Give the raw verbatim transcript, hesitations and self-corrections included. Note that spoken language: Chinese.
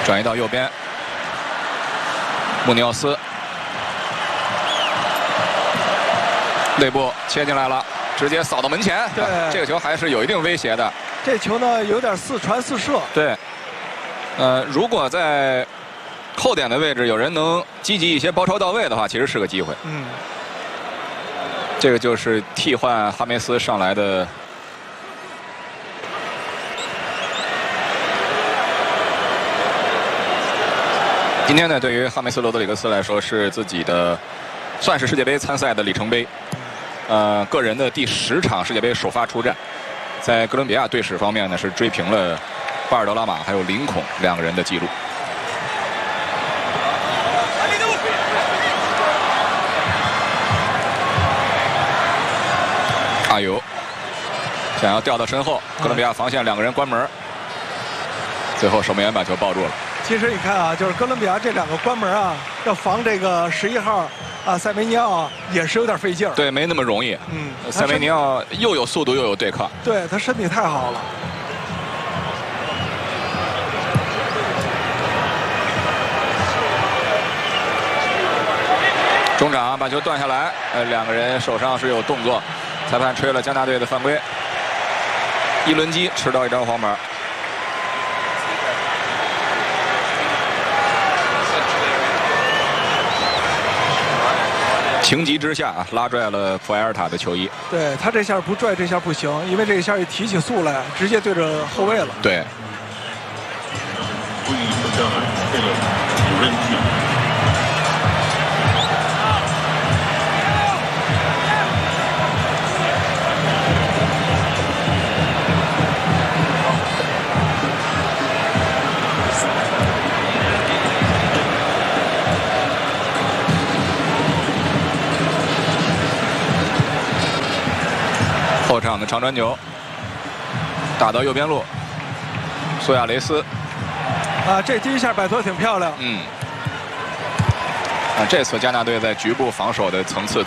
转移到右边，穆尼奥斯内部切进来了，直接扫到门前。 对， 这个球还是有一定威胁的。 这球呢有点似传似射。 对，呃，如果在后点的位置有人能积极一些、包抄到位的话，其实是个机会。 嗯， 这个就是替换哈梅斯上来的。 今天呢，对于哈梅斯·罗德里格斯来说，是自己的算是世界杯参赛的里程碑。呃，个人的第十场世界杯首发出战，在哥伦比亚队史方面呢，是追平了巴尔德拉马还有林孔两个人的记录。阿尤想要调到身后，哥伦比亚防线两个人关门，最后守门员把球抱住了。 其实你看啊，就是哥伦比亚这两个关门啊，要防这个十一号啊塞梅尼奥啊，也是有点费劲儿。 对，没那么容易。嗯，塞梅尼奥又有速度又有对抗。 对他身体太好了。 中场把球断下来，呃，两个人手上是有动作，裁判吹了加拿大队的犯规。伊伦基吃到一张黄牌。 情急之下啊，拉拽了普埃尔塔的球衣。 对他这下不拽，这下不行，因为这一下一提起速来，直接对着后卫了。 对。后场的长传球打到右边路，苏亚雷斯。 啊，这第一下摆脱挺漂亮。 嗯。啊，这次加纳队在局部防守的层次。